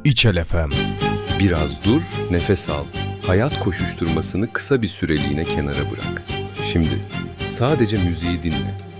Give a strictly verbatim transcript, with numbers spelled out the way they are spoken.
İçel F M. Biraz dur, nefes al. Hayat koşuşturmasını kısa bir süreliğine kenara bırak. Şimdi sadece müziği dinle.